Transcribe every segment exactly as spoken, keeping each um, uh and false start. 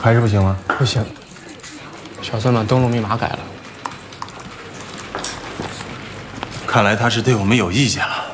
还是不行吗？ 不行，小孙把登录密码改了。 看来他是对我们有意见了。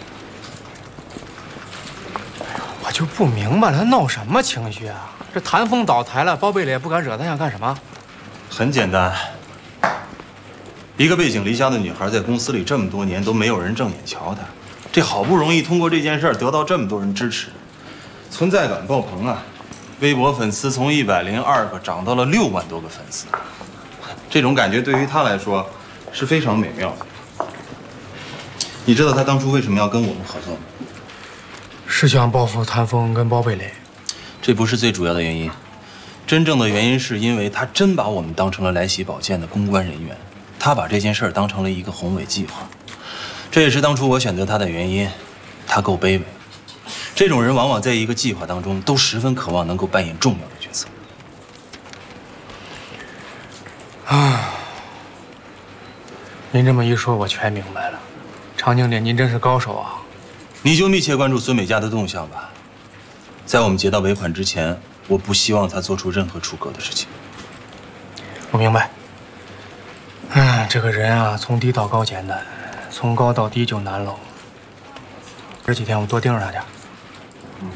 哎呦，我就不明白了，他闹什么情绪啊？这谭峰倒台了，包贝勒不敢惹他，想干什么？ 很简单，一个背井离乡的女孩在公司里这么多年都没有人正眼瞧她，这好不容易通过这件事得到这么多人支持，存在感爆棚啊！微博粉丝从一百零二个涨到了六万多个粉丝，这种感觉对于她来说是非常美妙的。你知道她当初为什么要跟我们合作吗？ 是想报复谭峰跟包贝勒。 这不是最主要的原因，真正的原因是因为他真把我们当成了来喜保健的公关人员，他把这件事儿当成了一个宏伟计划，这也是当初我选择他的原因。他够卑微，这种人往往在一个计划当中都十分渴望能够扮演重要的角色。 啊，您这么一说，我全明白了。常经理，您真是高手啊！ 你就密切关注孙美嘉的动向吧。在我们结到尾款之前，我不希望他做出任何出格的事情。 我明白。嗯，这个人啊，从低到高简单，从高到低就难喽。这几天我多盯着他点。 嗯。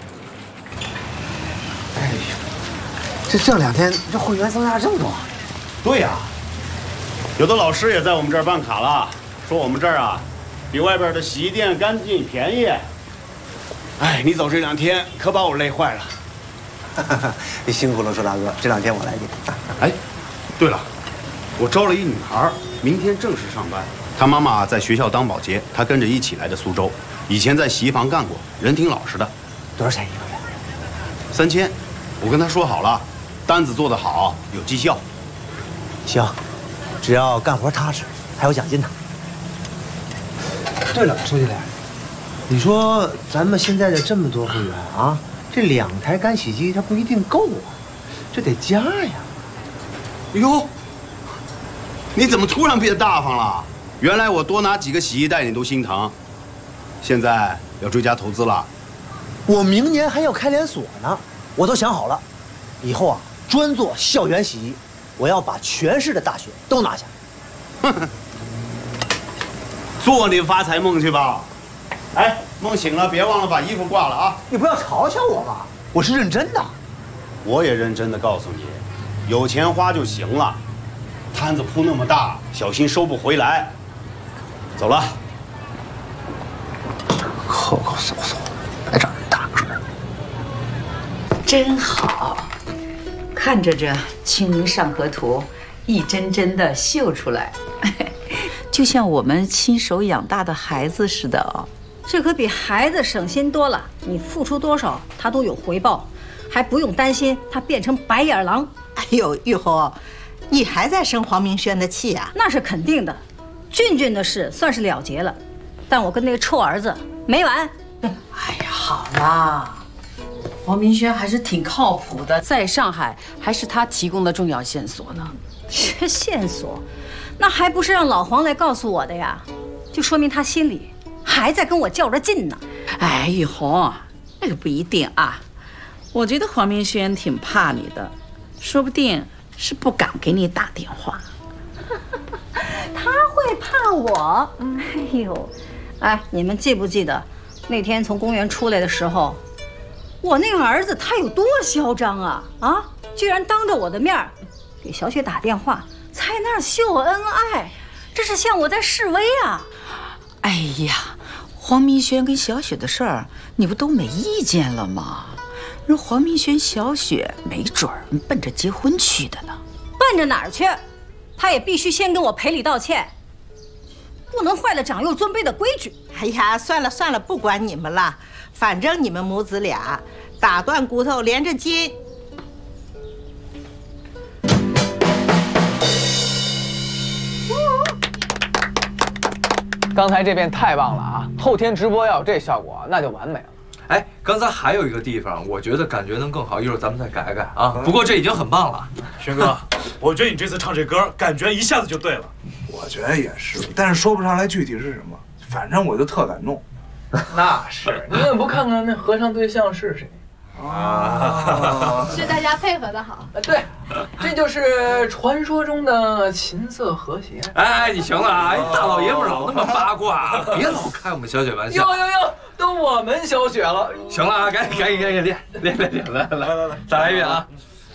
哎呀，这这两天这会员增加这么多。 对呀，有的老师也在我们这儿办卡了，说我们这儿啊，比外边的洗衣店干净便宜。哎，你走这两天可把我累坏了。 你辛苦了，周大哥，这两天我来给。 哎，对了，我招了一女孩，明天正式上班。她妈妈在学校当保洁，她跟着一起来的苏州，以前在洗衣房干过，人挺老实的。 多少钱一个月？ 三千，我跟她说好了，单子做得好有绩效。 行，只要干活踏实，还有奖金呢。对了，周经理。你说咱们现在的这么多会员啊，这两台干洗机它不一定够啊，这得加呀。 哟，你怎么突然变大方了？原来我多拿几个洗衣袋你都心疼，现在要追加投资了。 我明年还要开连锁呢，我都想好了，以后啊专做校园洗衣，我要把全市的大学都拿下。 哼哼，做你发财梦去吧。哎，梦醒了，别忘了把衣服挂了啊！ 你不要嘲笑我嘛，我是认真的。 我也认真的告诉你，有钱花就行了，摊子铺那么大，小心收不回来。走了。 抠抠搜搜，还长人大个儿。 真好，看着这《清明上河图》一帧帧的绣出来，就像我们亲手养大的孩子似的哦。 这可比孩子省心多了，你付出多少，他都有回报，还不用担心他变成白眼狼。 哎呦，玉红，你还在生黄明轩的气啊？ 那是肯定的，俊俊的事算是了结了，但我跟那个臭儿子没完。 哎呀，好啦，黄明轩还是挺靠谱的，在上海还是他提供的重要线索呢。 这线索，那还不是让老黄来告诉我的呀？就说明他心里还在跟我较着劲呢。 哎，玉红，那个不一定啊。我觉得黄明轩挺怕你的，说不定是不敢给你打电话。 他会怕我？哎呦，哎，你们记不记得那天从公园出来的时候，我那个儿子他有多嚣张啊！啊，居然当着我的面给小雪打电话，在那儿秀恩爱，这是像我在示威啊！ 哎呀，黄明轩跟小雪的事儿，你不都没意见了吗？人黄明轩、小雪没准儿奔着结婚去的呢。 奔着哪儿去？他也必须先跟我赔礼道歉，不能坏了长幼尊卑的规矩。 哎呀，算了算了，不管你们了，反正你们母子俩打断骨头连着筋。 刚才这遍太棒了啊！后天直播要有这效果，那就完美了。 哎，刚才还有一个地方，我觉得感觉能更好，一会儿咱们再改改啊。不过这已经很棒了， 轩哥，我觉得你这次唱这歌，感觉一下子就对了。 我觉得也是，但是说不上来具体是什么，反正我就特感动。 那是，你也不看看那合唱对象是谁？ 啊， 是大家配合的好。 对，这就是传说中的琴瑟和谐。哎，你行了啊！大老爷们老那么八卦，别老开我们小雪玩笑。哟哟哟，都我们小雪了。行了啊，赶紧赶紧赶紧练练练练，来来来来，再来一遍啊！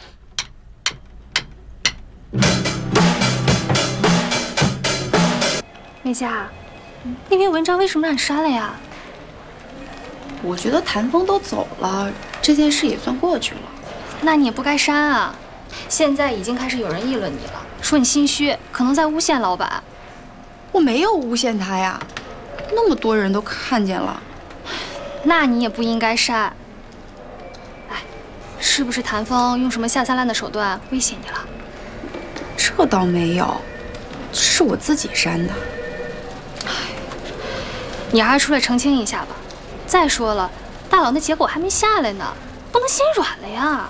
美嘉，那篇文章为什么让你删了呀？ 我觉得谭峰都走了，这件事也算过去了。 那你也不该删啊！现在已经开始有人议论你了，说你心虚，可能在诬陷老板。 我没有诬陷他呀，那么多人都看见了。 那你也不应该删。哎，是不是谭峰用什么下三滥的手段威胁你了？ 这倒没有，是我自己删的。 你还是出来澄清一下吧。再说了，大佬那结果还没下来呢，不能心软了呀。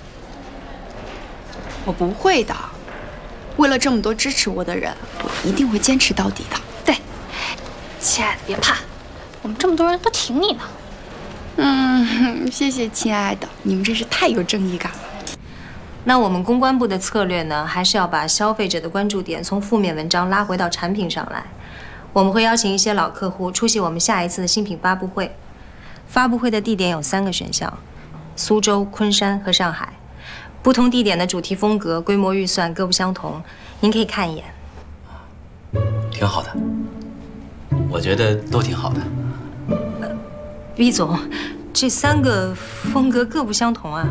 我不会的，为了这么多支持我的人，我一定会坚持到底的。 对，亲爱的别怕，我们这么多人都挺你呢。 嗯，谢谢亲爱的，你们真是太有正义感了。 那我们公关部的策略呢，还是要把消费者的关注点从负面文章拉回到产品上来。我们会邀请一些老客户出席我们下一次的新品发布会。发布会的地点有三个选项：苏州、昆山和上海。不同地点的主题风格、规模、预算各不相同，您可以看一眼。 挺好的，我觉得都挺好的。 毕总，这三个风格各不相同啊。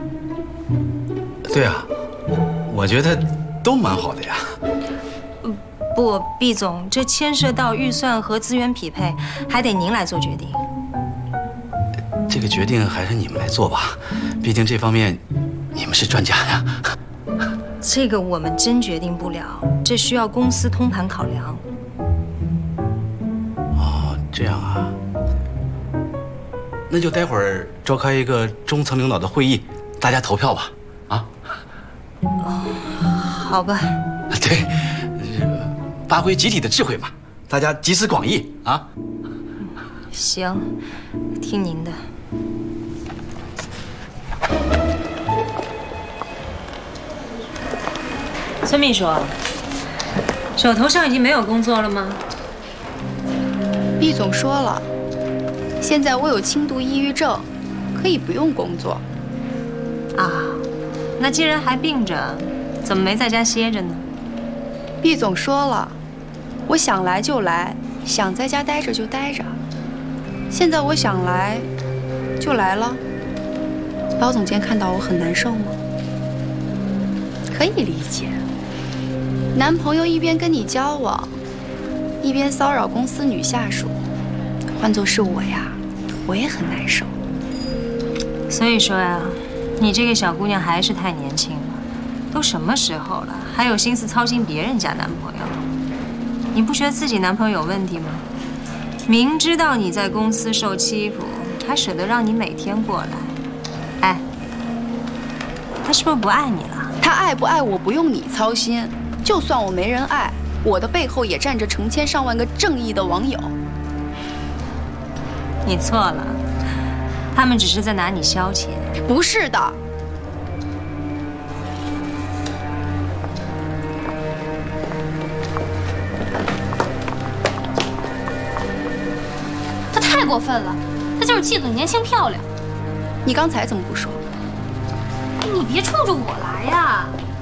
对啊，我觉得都蛮好的呀。 不，毕总，这牵涉到预算和资源匹配，还得您来做决定。 这个决定还是你们来做吧，毕竟这方面你们是专家呀。 这个我们真决定不了，这需要公司通盘考量。 哦，这样啊，那就待会儿召开一个中层领导的会议，大家投票吧。啊？ 哦，好吧。 对。发挥集体的智慧嘛，大家集思广益啊！ 行，听您的。孙秘书，手头上已经没有工作了吗？ 毕总说了，现在我有轻度抑郁症，可以不用工作。 啊，那既然还病着，怎么没在家歇着呢？ 毕总说了。我想来就来，想在家待着就待着。现在我想来，就来了。包总监看到我很难受吗？可以理解。男朋友一边跟你交往，一边骚扰公司女下属，换作是我呀，我也很难受。 所以说呀，你这个小姑娘还是太年轻了。都什么时候了，还有心思操心别人家男朋友？你不觉得自己男朋友有问题吗？明知道你在公司受欺负，还舍得让你每天过来。哎，他是不是不爱你了？ 他爱不爱我不用你操心。就算我没人爱，我的背后也站着成千上万个正义的网友。 你错了，他们只是在拿你消遣。 不是的。 太过分了，他就是嫉妒你年轻漂亮。 你刚才怎么不说？ 你别冲着我来呀！